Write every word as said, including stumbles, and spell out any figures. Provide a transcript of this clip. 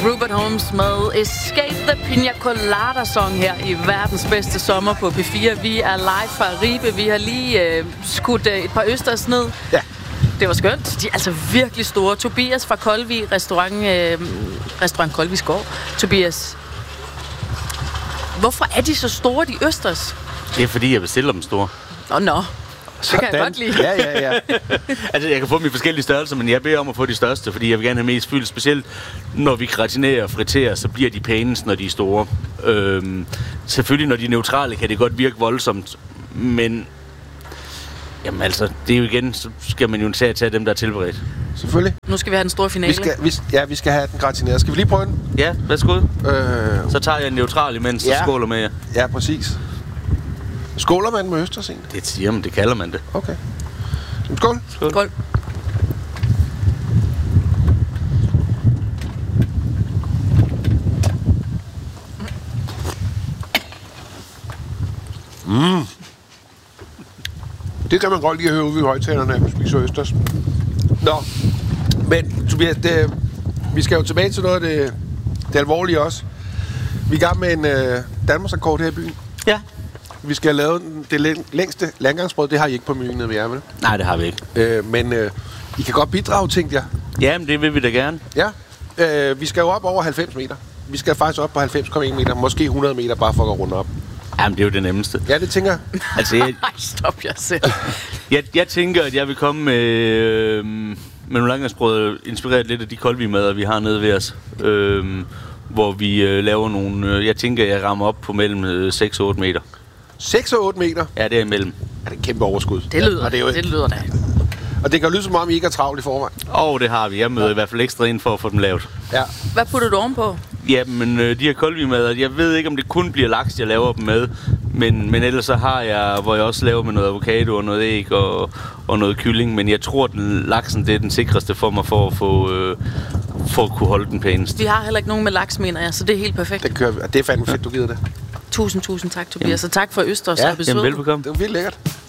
Rupert Holmes med Escape the Pina Colada Song her i verdens bedste sommer på P fire. Vi er live fra Ribe. Vi har lige øh, skudt øh, et par østers ned. Ja. Det var skønt. De er altså virkelig store. Tobias fra Koldvig, restaurant, øh, restaurant Koldvigs Gård. Tobias, hvorfor er de så store, de østers? Det er fordi, jeg bestiller dem store. Åh, oh, nå. No. Det kan jeg godt lide. Ja, ja, ja. Altså, jeg kan få dem i forskellige størrelser, men jeg beder om at få de største, fordi jeg vil gerne have mest fyld. Specielt når vi gratinerer og friterer, så bliver de pænest, når de er store. Øhm, selvfølgelig, når de er neutrale, kan det godt virke voldsomt, men jamen altså, det er jo igen, så skal man jo tage, tage dem, der er tilberedt. Selvfølgelig. Nu skal vi have den store finale. Vi skal, vi, ja, vi skal have den gratineret. Skal vi lige prøve den? Ja, værsgo. Øh, Så tager jeg en neutral imens, Ja. så skåler med jer. ja, præcis. Skåler man med østers egentlig? Det siger man, det kalder man det. Okay. Skål. Skål. Skål. Mm. Det kan man godt lige høre ude i højtalerne, når vi spiser østers. Nå, men Tobias, det, vi skal jo tilbage til noget af det, det alvorlige også. Vi er i gang med en øh, Danmarksrekord her i byen. Ja. Vi skal have lavet det læ- længste landgangsbrød. Det har I ikke på menuen nede ved jer, vel? Nej, det har vi ikke. Øh, men øh, I kan godt bidrage, tænkte jeg. Jamen, det vil vi da gerne. Ja. Øh, vi skal jo op over halvfems meter. Vi skal faktisk op på halvfems komma en meter. Måske hundrede meter, bare for at runde op. Jamen, det er jo det nemmeste. Ja, det tænker jeg. Altså, jeg, Ej, stop jer selv. jeg, jeg tænker, at jeg vil komme med, øh, med nogle landgangsbrød, inspireret lidt af de koldvigmader, vi har nede ved os. Øh, hvor vi øh, laver nogle... Øh, jeg tænker, at jeg rammer op på mellem øh, seks og otte meter. seks og otte meter. Ja, det er imellem. Er det et kæmpe overskud? Det lyder, Ja, og det, er jo, det lyder da. og det kan lyde som om, I ikke er travlt i forvejen. Og det har vi. Jeg møder ja. i hvert fald ekstra ind for at få dem lavet. Ja. Hvad putter du ovenpå? Jamen, øh, de her koldvigmader, jeg ved ikke, om det kun bliver laks, jeg laver dem med. Men, men ellers så har jeg, hvor jeg også laver med noget avocado og noget æg og, og noget kylling. Men jeg tror, at den, laksen det er den sikreste for mig for at, få, øh, for at kunne holde den pænest. Vi har heller ikke nogen med laks, mener jeg, så det er helt perfekt. Det, kører vi. Og det er fandme fedt, du giver det. Tusind, tusind tak, Tobias. Og tak for Østers Ja, episode. jamen velbekomme. Det var vildt lækkert.